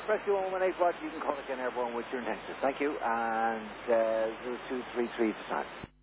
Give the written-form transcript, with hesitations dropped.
Rescue 118 Watch. You can call again, Airborne, with your intentions. Thank you. And 0233 to start.